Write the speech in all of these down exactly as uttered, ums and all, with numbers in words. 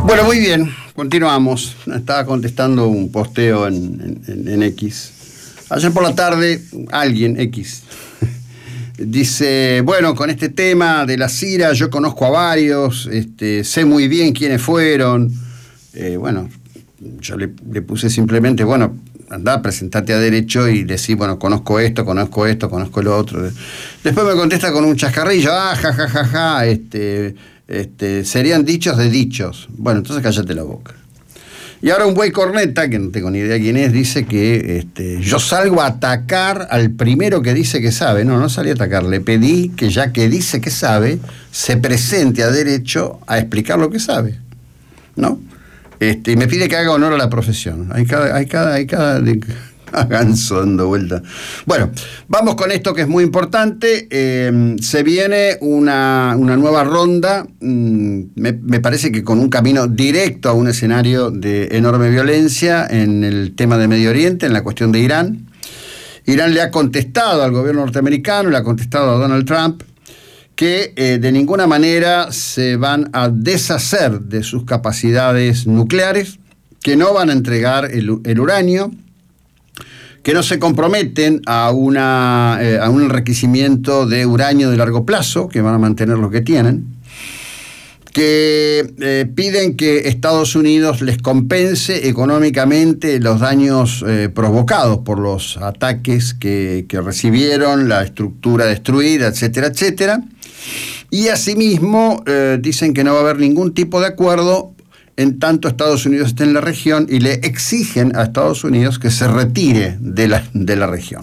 Bueno, muy bien, continuamos. Estaba contestando un posteo en, en, en X. Ayer por la tarde, alguien, X, dice, bueno, con este tema de la Cira, yo conozco a varios, este, sé muy bien quiénes fueron. Eh, bueno, yo le, le puse simplemente, bueno, andá, presentate a derecho y decís, bueno, conozco esto, conozco esto, conozco lo otro. Después me contesta con un chascarrillo, ah, ja, ja, ja, ja, este... Este, serían dichos de dichos. Bueno, entonces cállate la boca. Y ahora un güey corneta, que no tengo ni idea quién es, dice que este, yo salgo a atacar al primero que dice que sabe. No, no salí a atacar, le pedí que ya que dice que sabe, se presente a derecho a explicar lo que sabe, ¿no? Este, y me pide que haga honor a la profesión. Hay cada... Hay cada, hay cada de, ganso dando vuelta. Bueno, vamos con esto que es muy importante. Eh, se viene una, una nueva ronda, mm, me, me parece que con un camino directo a un escenario de enorme violencia en el tema de Medio Oriente, en la cuestión de Irán. Irán le ha contestado al gobierno norteamericano, le ha contestado a Donald Trump, que eh, de ninguna manera se van a deshacer de sus capacidades nucleares, que no van a entregar el, el uranio, que no se comprometen a, una, eh, a un enriquecimiento de uranio de largo plazo, que van a mantener lo que tienen, que eh, piden que Estados Unidos les compense económicamente los daños eh, provocados por los ataques que, que recibieron, la estructura destruida, etcétera, etcétera. Y asimismo eh, dicen que no va a haber ningún tipo de acuerdo en tanto Estados Unidos esté en la región, y le exigen a Estados Unidos que se retire de la, de la región.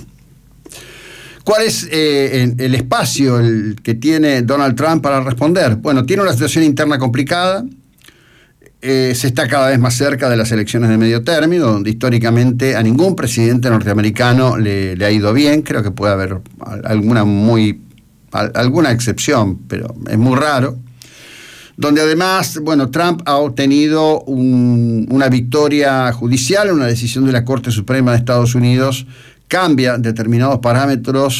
¿Cuál es eh, el espacio el que tiene Donald Trump para responder? Bueno, tiene una situación interna complicada, eh, se está cada vez más cerca de las elecciones de medio término, donde históricamente a ningún presidente norteamericano le, le ha ido bien. Creo que puede haber alguna, muy, alguna excepción, pero es muy raro. Donde además, bueno, Trump ha obtenido un, una victoria judicial, una decisión de la Corte Suprema de Estados Unidos, cambia determinados parámetros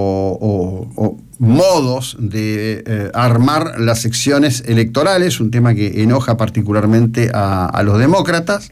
o, o, o modos de eh, armar las secciones electorales, un tema que enoja particularmente a, a los demócratas.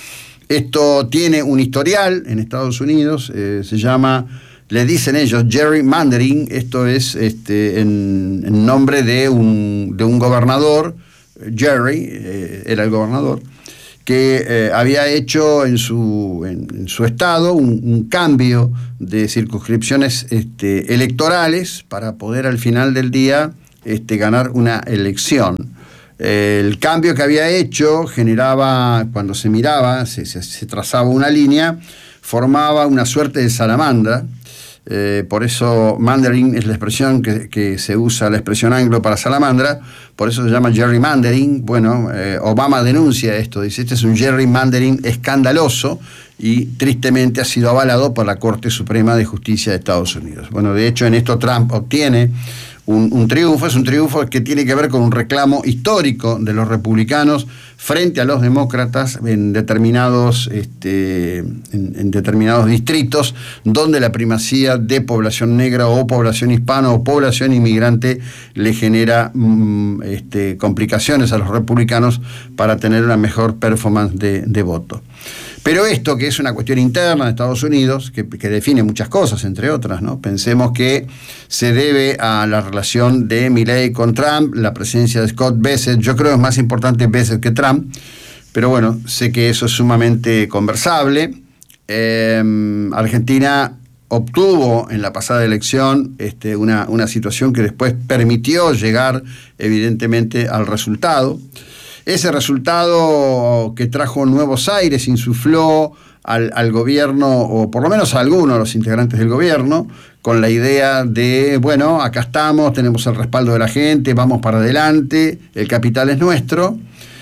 Esto tiene un historial en Estados Unidos, eh, se llama... Le dicen ellos gerrymandering. Esto es este, en, en nombre de un, de un gobernador, Jerry, eh, era el gobernador, que eh, había hecho en su, en, en su estado un, un cambio de circunscripciones este, electorales para poder al final del día este, ganar una elección. Eh, el cambio que había hecho generaba, cuando se miraba, se, se, se trazaba una línea, formaba una suerte de salamandra. Eh, por eso mandering es la expresión que, que se usa, la expresión anglo para salamandra, por eso se llama gerrymandering. Bueno, eh, Obama denuncia esto, dice, este es un gerrymandering escandaloso y tristemente ha sido avalado por la Corte Suprema de Justicia de Estados Unidos. Bueno, de hecho en esto Trump obtiene un, un triunfo, es un triunfo que tiene que ver con un reclamo histórico de los republicanos frente a los demócratas en determinados, este, en, en determinados distritos donde la primacía de población negra o población hispana o población inmigrante le genera mm, este, complicaciones a los republicanos para tener una mejor performance de, de voto. Pero esto, que es una cuestión interna de Estados Unidos, que, que define muchas cosas, entre otras, ¿no? Pensemos que se debe a la relación de Milley con Trump, la presencia de Scott Bessent. Yo creo que es más importante Bessent que Trump, pero bueno, sé que eso es sumamente conversable. Eh, Argentina obtuvo en la pasada elección este, una, una situación que después permitió llegar, evidentemente, al resultado. Ese resultado que trajo nuevos aires, insufló al, al gobierno, o por lo menos a algunos de los integrantes del gobierno, con la idea de, bueno, acá estamos, tenemos el respaldo de la gente, vamos para adelante, el capital es nuestro,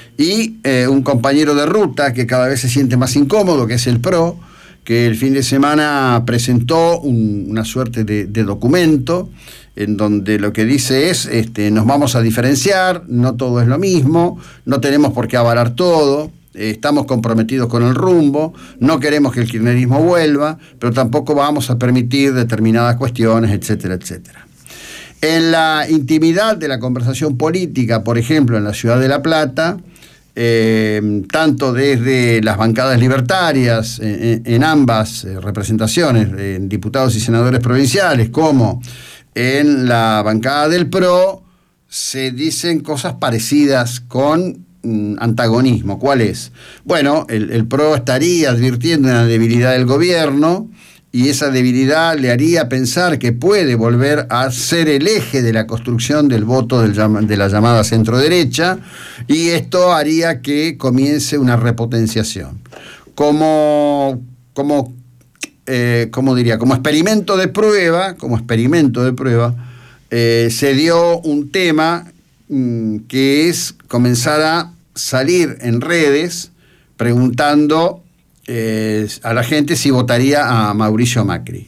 y eh, un compañero de ruta que cada vez se siente más incómodo, que es el P R O, que el fin de semana presentó un, una suerte de, de documento en donde lo que dice es, este, nos vamos a diferenciar, no todo es lo mismo, no tenemos por qué avalar todo, eh, estamos comprometidos con el rumbo, no queremos que el kirchnerismo vuelva, pero tampoco vamos a permitir determinadas cuestiones, etcétera, etcétera. En la intimidad de la conversación política, por ejemplo, en la ciudad de La Plata, eh, tanto desde las bancadas libertarias, en, en ambas eh, representaciones, en diputados y senadores provinciales, como en la bancada del P R O, se dicen cosas parecidas con mm, antagonismo. ¿Cuál es? Bueno, el, el P R O estaría advirtiendo una debilidad del gobierno, y esa debilidad le haría pensar que puede volver a ser el eje de la construcción del voto del, de la llamada centro-derecha, y esto haría que comience una repotenciación. Como, como, eh, como diría, como experimento de prueba, como experimento de prueba, eh, se dio un tema mmm, que es comenzar a salir en redes preguntando Eh, a la gente si votaría a Mauricio Macri.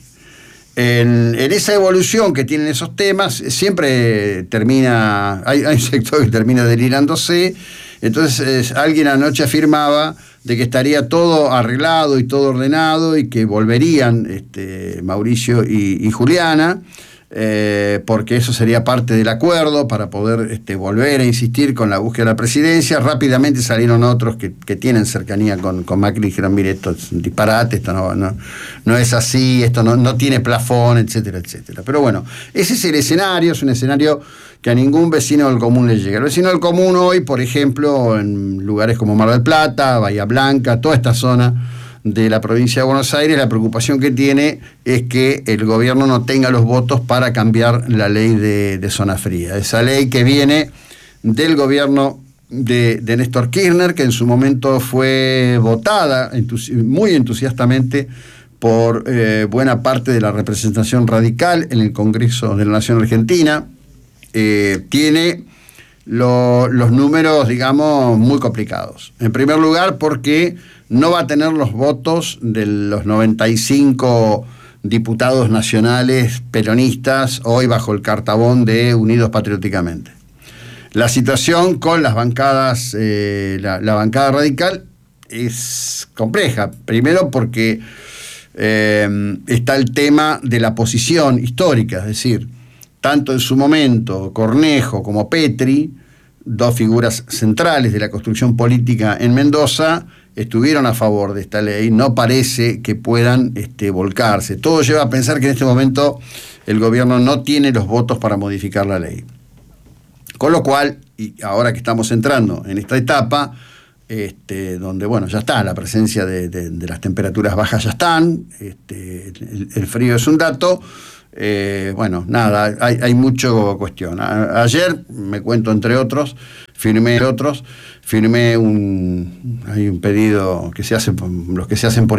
En, en esa evolución que tienen esos temas, siempre termina, hay, hay un sector que termina delirándose. Entonces eh, alguien anoche afirmaba de que estaría todo arreglado y todo ordenado, y que volverían este, Mauricio y, y Juliana, Eh, porque eso sería parte del acuerdo para poder este, volver a insistir con la búsqueda de la presidencia. Rápidamente salieron otros que, que tienen cercanía con, con Macri y dijeron, mire, esto es un disparate, esto no, no, no es así, esto no, no tiene plafón, etcétera, etcétera. Pero bueno, ese es el escenario, es un escenario que a ningún vecino del común le llega. El vecino del común hoy, por ejemplo, en lugares como Mar del Plata, Bahía Blanca, toda esta zona de la provincia de Buenos Aires, la preocupación que tiene es que el gobierno no tenga los votos para cambiar la ley de, de zona fría. Esa ley que viene del gobierno de, de Néstor Kirchner, que en su momento fue votada entusi- muy entusiastamente por eh, buena parte de la representación radical en el Congreso de la Nación Argentina, eh, tiene lo, los números, digamos, muy complicados. En primer lugar, porque no va a tener los votos de los noventa y cinco diputados nacionales peronistas hoy bajo el cartabón de Unidos Patrióticamente. La situación con las bancadas, eh, la, la bancada radical es compleja. Primero porque eh, está el tema de la posición histórica, es decir, tanto en su momento Cornejo como Petri, dos figuras centrales de la construcción política en Mendoza, estuvieron a favor de esta ley. No parece que puedan este, volcarse. Todo lleva a pensar que en este momento el gobierno no tiene los votos para modificar la ley. Con lo cual, y ahora que estamos entrando en esta etapa, este, donde bueno, ya está, la presencia de, de, de las temperaturas bajas ya están, este, el, el frío es un dato. Eh, bueno, nada, hay, hay mucho cuestión. A, ayer, me cuento entre otros, firmé otros, firmé un, hay un pedido que se hace, los que se hacen por